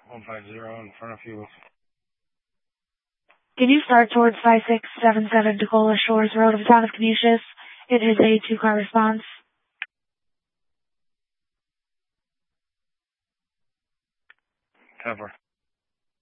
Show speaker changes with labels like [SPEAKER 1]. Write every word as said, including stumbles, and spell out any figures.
[SPEAKER 1] one five zero in front of you.
[SPEAKER 2] Can you start towards five six seven seven Decola Shores Road of Town of Canisius? It is a two-car response.
[SPEAKER 1] Cover.